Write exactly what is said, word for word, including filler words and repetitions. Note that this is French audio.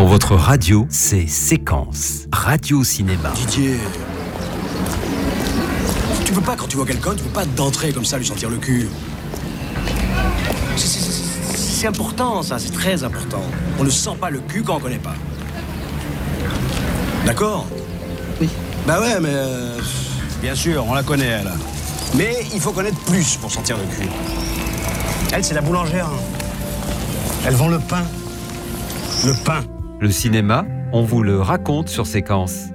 Dans votre radio, c'est Séquence, radio-cinéma. Didier, tu peux pas, quand tu vois quelqu'un, tu peux pas d'entrer comme ça, lui sentir le cul. C'est, c'est, c'est, c'est important, ça, c'est très important. On ne sent pas le cul quand on connaît pas. D'accord ? Oui. Bah ouais, mais... Euh, bien sûr, on la connaît, elle. Mais il faut connaître plus pour sentir le cul. Elle, c'est la boulangère. Elle vend le pain. Le pain. Le cinéma, on vous le raconte sur Séquence.